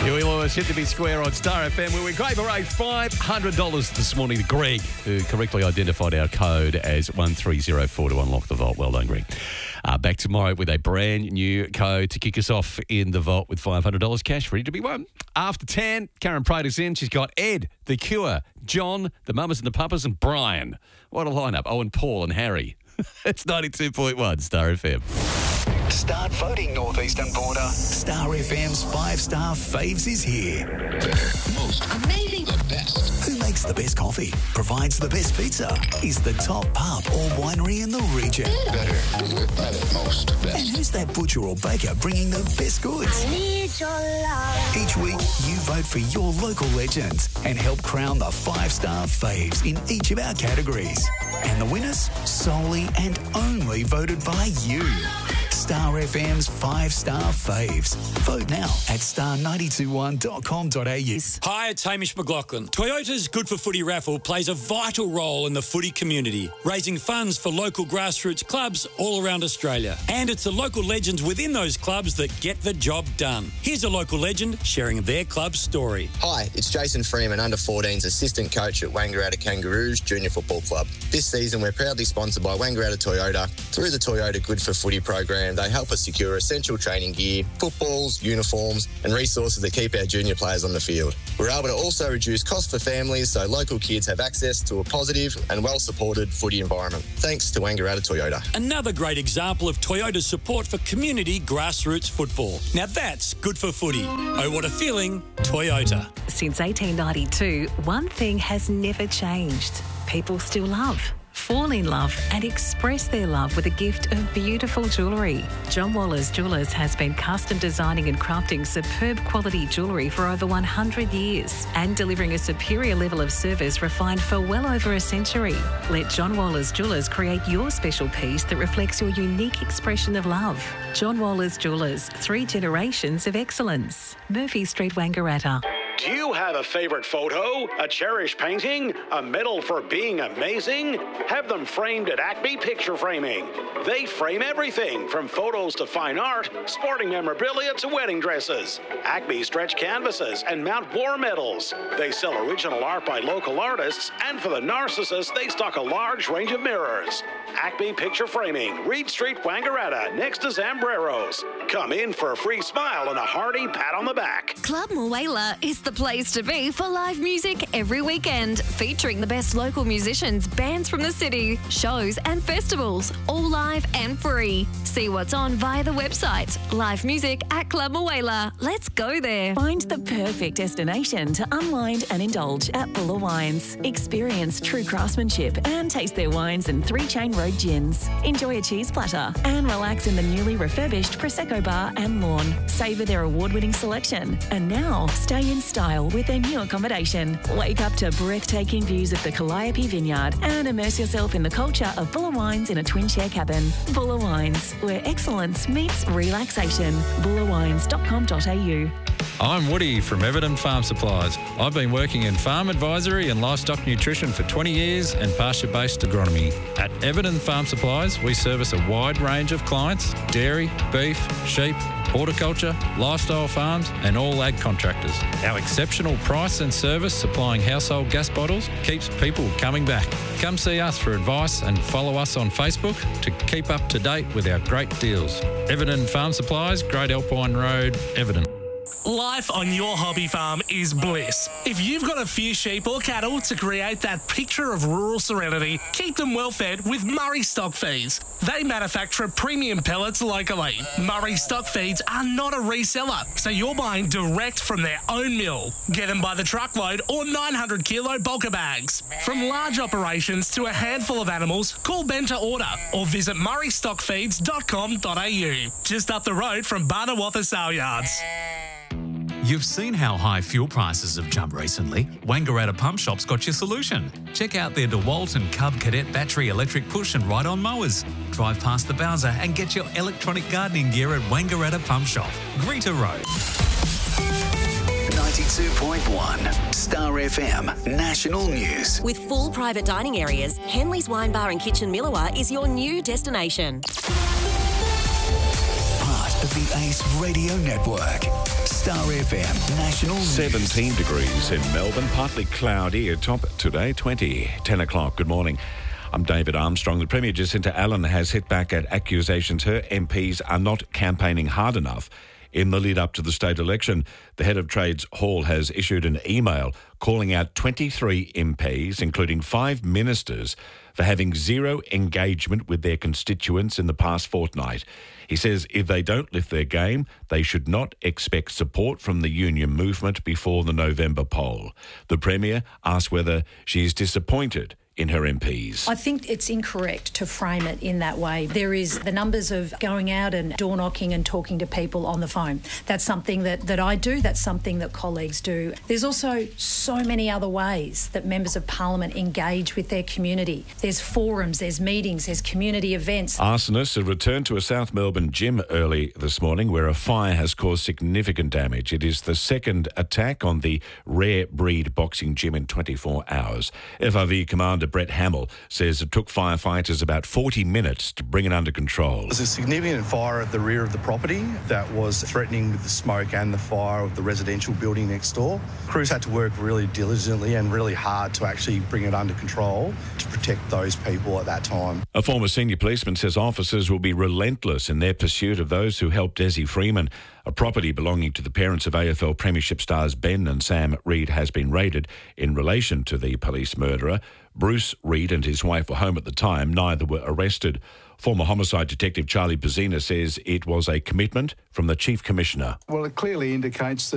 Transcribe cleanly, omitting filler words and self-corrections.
Huey Lewis hit the big square on Star FM, where we gave away $500 this morning to Greg, who correctly identified our code as 1304 to unlock the vault. Well done, Greg. Back tomorrow with a brand new code to kick us off in the vault with $500 cash ready to be won. After 10, Karen Prater's in. She's got Ed, The Cure, John, the Mamas and the Papas, and Brian. What a lineup. Oh, and Paul and Harry. It's 92.1 Star FM. Start voting, Northeastern Border. Star FM's 5-star faves is here. Most amazing, the best. Who makes the best coffee, provides the best pizza, is the top pub or winery in the region. Better, most, best. And who's that butcher or baker bringing the best goods? I need your love. Each week, you vote for your local legends and help crown the 5-star faves in each of our categories. And the winners, solely and only voted by you. Star FM's 5-star faves. Vote now at star921.com.au. Hi, it's Hamish McLaughlin. Toyota's Good for Footy raffle plays a vital role in the footy community, raising funds for local grassroots clubs all around Australia. And it's the local legends within those clubs that get the job done. Here's a local legend sharing their club's story. Hi, it's Jason Freeman, under-14s assistant coach at Wangaratta Kangaroos Junior Football Club. This season, we're proudly sponsored by Wangaratta Toyota. Through the Toyota Good for Footy program, they help us secure essential training gear, footballs, uniforms, and resources that keep our junior players on the field. We're able to also reduce costs for families so local kids have access to a positive and well-supported footy environment. Thanks to Wangaratta Toyota. Another great example of Toyota's support for community grassroots football. Now that's good for footy. Oh, what a feeling, Toyota. Since 1892, one thing has never changed. People still love, fall in love and express their love with a gift of beautiful jewellery. John Waller's Jewellers has been custom designing and crafting superb quality jewellery for over 100 years and delivering a superior level of service refined for well over a century. Let John Waller's Jewellers create your special piece that reflects your unique expression of love. John Waller's Jewellers, 3 generations of excellence. Murphy Street, Wangaratta. Do you have a favorite photo, a cherished painting, a medal for being amazing? Have them framed at Acme Picture Framing. They frame everything from photos to fine art, sporting memorabilia to wedding dresses. Acme stretch canvases and mount war medals. They sell original art by local artists, and for the narcissists, they stock a large range of mirrors. Acme Picture Framing, Reed Street, Wangaratta, next to Zambreros. Come in for a free smile and a hearty pat on the back. Club Muela is the place to be for live music every weekend, featuring the best local musicians, bands from the city, shows and festivals, all live and free. See what's on via the website. Live music at Club Muela. Let's go there. Find the perfect destination to unwind and indulge at Bulla Wines. Experience true craftsmanship and taste their wines and 3 Chain Road gins. Enjoy a cheese platter and relax in the newly refurbished Prosecco Bar and Lawn. Savour their award-winning selection. And now, stay in style with their new accommodation. Wake up to breathtaking views of the Calliope Vineyard and immerse yourself in the culture of Bulla Wines in a twin-share cabin. Bulla Wines, where excellence meets relaxation. bullawines.com.au. I'm Woody from Everton Farm Supplies. I've been working in farm advisory and livestock nutrition for 20 years and pasture-based agronomy. At Everton Farm Supplies, we service a wide range of clients: dairy, beef, sheep, horticulture, lifestyle farms and all ag contractors. Our exceptional price and service supplying household gas bottles keeps people coming back. Come see us for advice and follow us on Facebook to keep up to date with our great deals. Everton Farm Supplies, Great Alpine Road, Everton. Life on your hobby farm is bliss. If you've got a few sheep or cattle to create that picture of rural serenity, keep them well fed with Murray Stock Feeds. They manufacture premium pellets locally. Murray Stock Feeds are not a reseller, so you're buying direct from their own mill. Get them by the truckload or 900 kilo bulker bags. From large operations to a handful of animals, call Ben to order or visit murraystockfeeds.com.au. Just up the road from Barnawatha Sale Yards. You've seen how high fuel prices have jumped recently. Wangaratta Pump Shop's got your solution. Check out their DeWalt and Cub Cadet battery electric push and ride-on mowers. Drive past the Bowser and get your electronic gardening gear at Wangaratta Pump Shop, Greta Road. 92.1 Star FM National News. With full private dining areas, Henley's Wine Bar and Kitchen Milawa is your new destination. Part of the Ace Radio Network. Star FM National 17 degrees in Melbourne, partly cloudy, a top today, 20, 10 o'clock. Good morning. I'm David Armstrong. The Premier Jacinta Allen has hit back at accusations her MPs are not campaigning hard enough in the lead up to the state election. The head of Trades Hall has issued an email calling out 23 MPs, including 5 ministers, for having zero engagement with their constituents in the past fortnight. He says if they don't lift their game, they should not expect support from the union movement before the November poll. The Premier asked whether she is disappointed in her MPs. I think it's incorrect to frame it in that way. There is the numbers of going out and door knocking and talking to people on the phone. That's something that I do. That's something that colleagues do. There's also so many other ways that members of Parliament engage with their community. There's forums, there's meetings, there's community events. Arsonists have returned to a South Melbourne gym early this morning where a fire has caused significant damage. It is the second attack on the Rare Breed boxing gym in 24 hours. FRV Commander Brett Hamill says it took firefighters about 40 minutes to bring it under control. There's a significant fire at the rear of the property that was threatening with the smoke and the fire of the residential building next door. Crews had to work really diligently and really hard to actually bring it under control to protect those people at that time. A former senior policeman says officers will be relentless in their pursuit of those who helped Desi Freeman. A property belonging to the parents of AFL Premiership stars Ben and Sam Reid has been raided in relation to the police murderer. Bruce Reid and his wife were home at the time. Neither were arrested. Former homicide detective Charlie Pizzina says it was a commitment from the Chief Commissioner. Well, it clearly indicates that